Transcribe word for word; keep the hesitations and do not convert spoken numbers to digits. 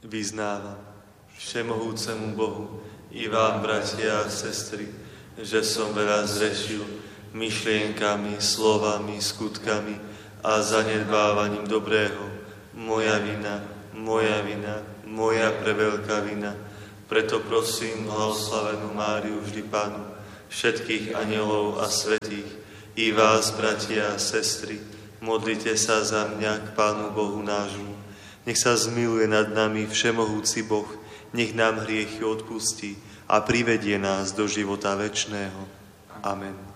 Vyznávam všemohúcemu Bohu i vám, bratia a sestry, že som veľa zrešil myšlienkami, slovami, skutkami a zanedbávaním dobrého. Moja vina, moja vina, moja preveľká vina. Preto prosím blahoslavenú Máriu, vždy Pánu, všetkých anjelov a svätých, i vás, bratia a sestry, modlite sa za mňa k Pánu Bohu nášmu. Nech sa zmiluje nad nami všemohúci Boh, nech nám hriechy odpustí a privedie nás do života večného. Amen.